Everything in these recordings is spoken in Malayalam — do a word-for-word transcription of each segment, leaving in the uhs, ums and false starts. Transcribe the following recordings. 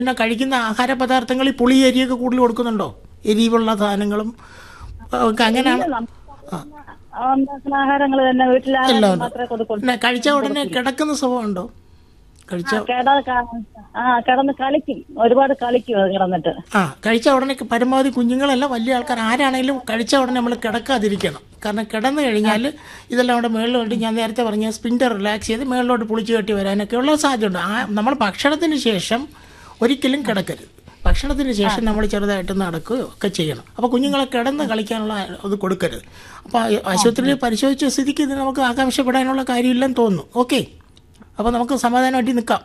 പിന്നെ കഴിക്കുന്ന ആഹാര പദാർത്ഥങ്ങളിൽ പുളി എരിയൊക്കെ കൂടുതൽ കൊടുക്കുന്നുണ്ടോ? എരിവുള്ള സാധനങ്ങളും ഒക്കെ അങ്ങനെയാണ്. ഉണ്ടാക്കുന്ന ആഹാരങ്ങൾ തന്നെ വീട്ടിലെ ആഹാരം എല്ലാം മാത്രമേ കൊടുക്കുള്ളൂ. പിന്നെ കഴിച്ച ഉടനെ കിടക്കുന്ന സ്വഭാവം ഉണ്ടോ? കഴിച്ച കിട ആ കിടന്ന് കളിക്കും, ഒരുപാട് കളിക്കും അത് കിടന്നിട്ട്. ആ കഴിച്ച ഉടനെ പരമാവധി കുഞ്ഞുങ്ങളല്ല വലിയ ആൾക്കാർ ആരാണെങ്കിലും കഴിച്ച ഉടനെ നമ്മൾ കിടക്കാതിരിക്കണം. കാരണം കിടന്നു കഴിഞ്ഞാൽ ഇതെല്ലാം അവിടെ മേളിലോട്ട്, ഞാൻ നേരത്തെ പറഞ്ഞ സ്പിൻഡർ റിലാക്സ് ചെയ്ത് മേളിലോട്ട് പൊളിച്ചു കെട്ടി വരാനൊക്കെ ഉള്ള സാധ്യതയുണ്ട്. ആ നമ്മൾ ഭക്ഷണത്തിന് ശേഷം ഒരിക്കലും കിടക്കരുത്. ഭക്ഷണത്തിന് ശേഷം നമ്മൾ ചെറുതായിട്ട് നടക്കുകയോ ഒക്കെ ചെയ്യണം. അപ്പോൾ കുഞ്ഞുങ്ങളെ കിടന്ന് കളിക്കാനുള്ള അത് കൊടുക്കരുത്. അപ്പോൾ ആശുപത്രിയിൽ പരിശോധിച്ച സ്ഥിതിക്ക് ഇത് നമുക്ക് ആകാംക്ഷപ്പെടാനുള്ള കാര്യമില്ലെന്ന് തോന്നുന്നു. ഓക്കെ, അപ്പോൾ നമുക്ക് സമാധാനമായിട്ട് നിൽക്കാം.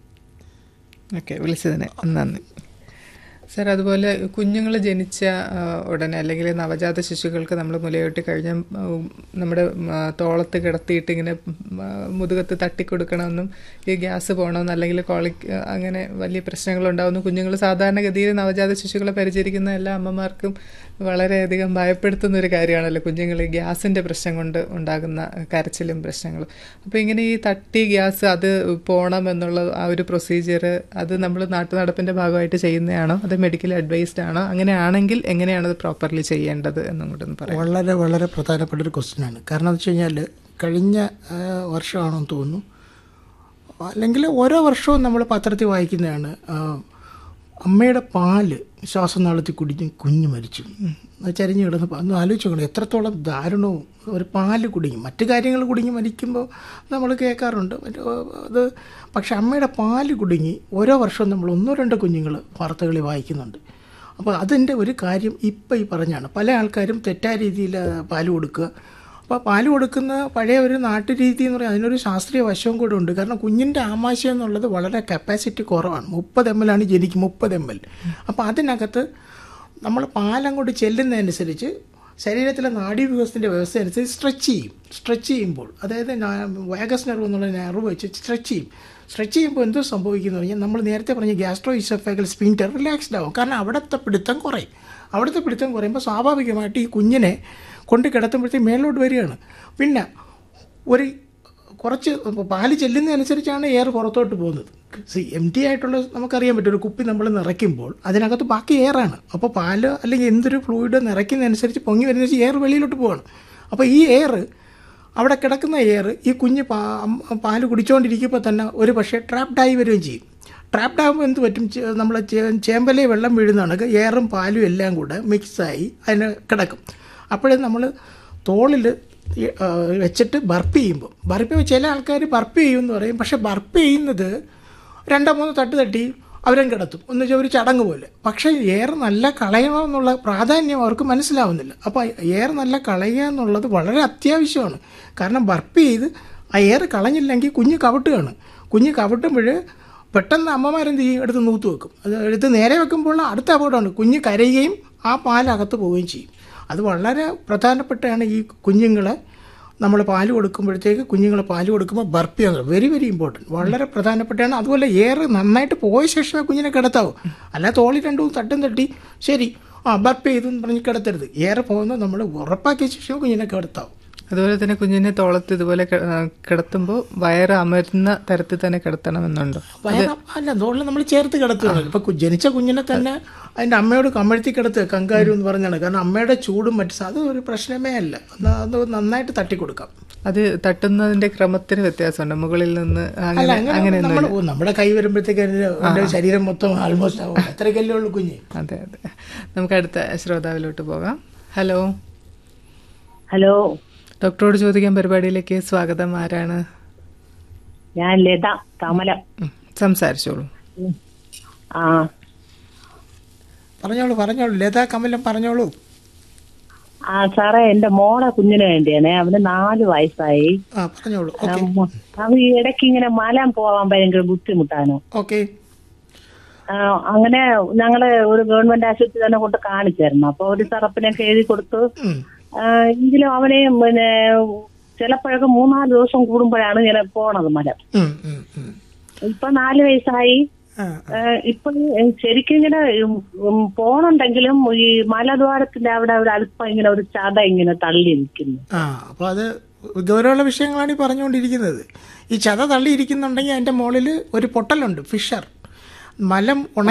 ഓക്കെ, വിളിച്ചതിന് നന്ദി സാർ. അതുപോലെ കുഞ്ഞുങ്ങൾ ജനിച്ച ഉടനെ അല്ലെങ്കിൽ നവജാത ശിശുക്കൾക്ക് നമ്മൾ മുലയൂട്ടി കഴിഞ്ഞാൽ നമ്മുടെ തോളത്ത് കിടത്തിയിട്ട് ഇങ്ങനെ മുതുകത്ത് തട്ടിക്കൊടുക്കണമെന്നും ഈ ഗ്യാസ് പോകണമെന്നും അല്ലെങ്കിൽ കോളിക് അങ്ങനെ വലിയ പ്രശ്നങ്ങളുണ്ടാവുന്നു കുഞ്ഞുങ്ങൾ സാധാരണഗതിയിൽ നവജാത ശിശുക്കളെ പരിചരിക്കുന്ന എല്ലാ അമ്മമാർക്കും വളരെയധികം ഭയപ്പെടുത്തുന്ന ഒരു കാര്യമാണല്ലോ കുഞ്ഞുങ്ങൾ ഈ ഗ്യാസിൻ്റെ പ്രശ്നം കൊണ്ട് ഉണ്ടാകുന്ന കരച്ചിലും പ്രശ്നങ്ങളും. അപ്പോൾ ഇങ്ങനെ ഈ തട്ടി ഗ്യാസ് അത് പോകണം എന്നുള്ള ആ ഒരു പ്രൊസീജിയർ അത് നമ്മൾ നാട്ടുനടപ്പിൻ്റെ ഭാഗമായിട്ട് ചെയ്യുന്നതാണോ അത് മെഡിക്കൽ അഡ്വൈസ്ഡ് ആണോ? അങ്ങനെയാണെങ്കിൽ എങ്ങനെയാണ് അത് പ്രോപ്പർലി ചെയ്യേണ്ടത് എന്നും കൂടെ ഒന്ന് പറയാം. വളരെ വളരെ പ്രധാനപ്പെട്ട ഒരു ക്വസ്റ്റ്യനാണ്. കാരണം എന്ന് വെച്ച് കഴിഞ്ഞാൽ കഴിഞ്ഞ വർഷമാണെന്ന് തോന്നുന്നു, അല്ലെങ്കിൽ ഓരോ വർഷവും നമ്മൾ പത്രത്തിൽ വായിക്കുന്നതാണ്, അമ്മയുടെ പാല് ശ്വാസനാളത്തിൽ കുടിഞ്ഞ് കുഞ്ഞ് മരിച്ചു, ചരിഞ്ഞ് കിടന്ന് ഒന്ന് ആലോചിച്ച് നോക്കണം. എത്രത്തോളം ദാരുണവും. ഒരു പാല് കുടുങ്ങി, മറ്റു കാര്യങ്ങൾ കുടുങ്ങി മരിക്കുമ്പോൾ നമ്മൾ കേൾക്കാറുണ്ട് അത്. പക്ഷെ അമ്മയുടെ പാല് കുടുങ്ങി ഓരോ വർഷവും നമ്മൾ ഒന്നോ രണ്ടോ കുഞ്ഞുങ്ങൾ വാർത്തകളിൽ വായിക്കുന്നുണ്ട്. അപ്പോൾ അതിൻ്റെ ഒരു കാര്യം ഇപ്പം ഈ പറഞ്ഞാണ്. പല ആൾക്കാരും തെറ്റായ രീതിയിൽ പാല് കൊടുക്കുക. അപ്പോൾ പാല് കൊടുക്കുന്ന പഴയ ഒരു നാട്ടുരീതി എന്ന് പറയുന്നത് അതിനൊരു ശാസ്ത്രീയ വശവും കൂടെ ഉണ്ട്. കാരണം കുഞ്ഞിൻ്റെ ആമാശയം എന്നുള്ളത് വളരെ കപ്പാസിറ്റി കുറവാണ്. മുപ്പത് എം എൽ ആണ് ജനിക്കും, മുപ്പത് എം എൽ. അപ്പോൾ അതിനകത്ത് നമ്മൾ പാലങ്ങോട്ട് ചെല്ലുന്നതനുസരിച്ച് ശരീരത്തിലെ നാഡീവ്യൂഹത്തിൻ്റെ വ്യവസ്ഥ അനുസരിച്ച് സ്ട്രെച്ച് ചെയ്യും. സ്ട്രെച്ച് ചെയ്യുമ്പോൾ അതായത് വാഗസ് നെർവ് എന്നുള്ള നെർവ് വെച്ച് സ്ട്രെച്ച് ചെയ്യും. സ്ട്രെച്ച് ചെയ്യുമ്പോൾ എന്തോ സംഭവിക്കുന്നു പറഞ്ഞാൽ നമ്മൾ നേരത്തെ പറഞ്ഞ ഗ്യാസ്ട്രോ ഇസോഫേഗൽ സ്ഫിൻക്റ്റർ റിലാക്സ്ഡ് ആവും. കാരണം അവിടുത്തെ പിടുത്തം കുറയും. അവിടുത്തെ പിടുത്തം കുറയുമ്പോൾ സ്വാഭാവികമായിട്ട് ഈ കുഞ്ഞിനെ കൊണ്ട് കിടത്തുമ്പോഴത്തേക്ക് മേലോട്ട് വരികയാണ്. പിന്നെ ഒരു കുറച്ച് പാല് ചെല്ലുന്നതനുസരിച്ചാണ് എയർ പുറത്തോട്ട് പോകുന്നത്. സി എം ടി ആയിട്ടുള്ള നമുക്കറിയാൻ പറ്റും, ഒരു കുപ്പി നമ്മൾ നിറയ്ക്കുമ്പോൾ അതിനകത്ത് ബാക്കി എയറാണ്. അപ്പോൾ പാല് അല്ലെങ്കിൽ എന്തൊരു ഫ്ലൂയിഡ് നിറയ്ക്കുന്നതനുസരിച്ച് പൊങ്ങി വരുന്നതിന് എയർ വെളിയിലോട്ട് പോവാണ്. അപ്പോൾ ഈ എയർ അവിടെ കിടക്കുന്ന എയർ ഈ കുഞ്ഞ് പാ പാല് കുടിച്ചുകൊണ്ടിരിക്കുമ്പോൾ തന്നെ ഒരു പക്ഷേ ട്രാപ്ഡായി വരികയും ചെയ്യും. ട്രാപ്ഡാകുമ്പോൾ എന്ത് പറ്റും, നമ്മൾ ചേമ്പലേ വെള്ളം വീഴുന്നതാണ്, എയറും പാലും എല്ലാം കൂടെ മിക്സായി അതിന് കിടക്കും. അപ്പോഴേ നമ്മൾ തോളിൽ വെച്ചിട്ട് ബർപ്പ് ചെയ്യുമ്പോൾ ബർപ്പ് ചില ആൾക്കാർ ബർപ്പ് ചെയ്യുമെന്ന് പറയും. പക്ഷേ ബർപ്പ് ചെയ്യുന്നത് രണ്ടോ മൂന്നോ തട്ട് തട്ടി അവരും കിടത്തും, എന്ന് വെച്ചാൽ ഒരു ചടങ്ങ് പോലെ. പക്ഷേ എയർ നല്ല കളയണമെന്നുള്ള പ്രാധാന്യം അവർക്ക് മനസ്സിലാവുന്നില്ല. അപ്പോൾ എയർ നല്ല കളയുക എന്നുള്ളത് വളരെ അത്യാവശ്യമാണ്. കാരണം ബർപ്പ് ചെയ്ത് ആ എയർ കളഞ്ഞില്ലെങ്കിൽ കുഞ്ഞ് കവിട്ടുകയാണ്. കുഞ്ഞ് കവിട്ടുമ്പോൾ പെട്ടെന്ന് അമ്മമാരെന്ത് ചെയ്യും, എടുത്ത് നൂത്ത് വെക്കും. അത് എടുത്ത് നേരെ വെക്കുമ്പോൾ അടുത്ത അപകടമാണ്, കുഞ്ഞ് കരയുകയും ആ പാലകത്ത് പോവുകയും ചെയ്യും. അത് വളരെ പ്രധാനപ്പെട്ടാണ് ഈ കുഞ്ഞുങ്ങളെ നമ്മൾ പാല് കൊടുക്കുമ്പോഴത്തേക്ക് കുഞ്ഞുങ്ങളെ പാല് കൊടുക്കുമ്പോൾ ബർപ്പ് ചെയ്യുന്നത് വെരി വെരി ഇമ്പോർട്ടൻറ്റ്, വളരെ പ്രധാനപ്പെട്ടാണ്. അതുപോലെ എയർ നന്നായിട്ട് പോയ ശേഷമേ കുഞ്ഞിനെ കിടത്താവൂ. അല്ല തോളി രണ്ടും തട്ടും തട്ടി ശരി ആ ബർപ്പ് ചെയ്തെന്ന് പറഞ്ഞ് കിടത്തരുത്. എയർ പോകുന്നത് നമ്മൾ ഉറപ്പാക്കിയ ശേഷം കുഞ്ഞിനെ കിടത്താവും. അതുപോലെ തന്നെ കുഞ്ഞിനെ തോളത്ത് ഇതുപോലെ കിടത്തുമ്പോൾ വയറ് അമരുന്ന തരത്തിൽ തന്നെ കിടത്തണമെന്നുണ്ടോ? വയറ് അല്ല, തോളിൽ നമ്മൾ ചേർത്ത് കിടത്തുകയാണ്. ഇപ്പം ജനിച്ച കുഞ്ഞിനെ തന്നെ അതിൻ്റെ അമ്മയോട് കമഴ്ത്തി കിടത്തുക, കങ്കാരു എന്ന് പറഞ്ഞാണ്. കാരണം അമ്മയുടെ ചൂടും മറ്റു അത് ഒരു പ്രശ്നമേ അല്ല. അത് നന്നായിട്ട് തട്ടിക്കൊടുക്കാം. അത് തട്ടുന്നതിന്റെ ക്രമത്തിന് വ്യത്യാസമുണ്ട്, മുകളിൽ നിന്ന് അല്ല അങ്ങനെ നമ്മൾ നമ്മുടെ കൈ വരുമ്പോഴത്തേക്ക് എൻ്റെ ശരീരം മൊത്തം ആൾമോസ്റ്റ് ആവും. അത്രയ്ക്കല്ലേ ഉള്ളൂ കുഞ്ഞ്. അതെ അതെ. നമുക്ക് അടുത്ത ശ്രോതാവിലോട്ട് പോകാം. ഹലോ. ഹലോ, ഡോക്ടറോട് ചോദിക്കാൻ പരിപാടിയിലേക്ക് സ്വാഗതം. ആരാണ്? ഞാൻ ലത കമലം. സംസാരിച്ചോളൂ. ആ പറഞ്ഞോളൂ പറഞ്ഞോളൂ ലത കമലം പറഞ്ഞോളൂ. ആ സാറേ, എന്റെ മോളെ കുഞ്ഞിന് വേണ്ടിയാണേ. അവന് നാല് വയസ്സായി. ആ പറഞ്ഞോളൂ. അവൻ ഈ ഇടയ്ക്ക് ഇങ്ങനെ മലം പോവാൻ ഭയങ്കര ബുദ്ധിമുട്ടാണ്. ഓക്കെ. അങ്ങനെ ഞങ്ങള് ഒരു ഗവൺമെന്റ് ആശുപത്രി തന്നെ കൊണ്ട് കാണിച്ചായിരുന്നു. അപ്പൊ ഒരു സിറപ്പിനൊക്കെ എഴുതി കൊടുത്തു. എങ്കിലും അവനെ പിന്നെ ചിലപ്പോഴൊക്കെ മൂന്നാല് ദിവസം കൂടുമ്പോഴാണ് ഇങ്ങനെ പോണത് മലം. ഇപ്പൊ നാല് വയസ്സായി. ഇപ്പൊ ശരിക്കും ഇങ്ങനെ പോണുണ്ടെങ്കിലും ഈ മലദ്വാരത്തിന്റെ അവിടെ ഒരു അല്പം ഇങ്ങനെ ഒരു ചത ഇങ്ങനെ തള്ളി നിൽക്കുന്നു. ആ അപ്പൊ അത് ഗൗരവമുള്ള വിഷയങ്ങളാണ് ഈ പറഞ്ഞുകൊണ്ടിരിക്കുന്നത്. ഈ ചത തള്ളിയിരിക്കുന്നുണ്ടെങ്കിൽ അതിന്റെ മുകളിൽ ഒരു പൊട്ടലുണ്ട്, ഫിഷർ. മലം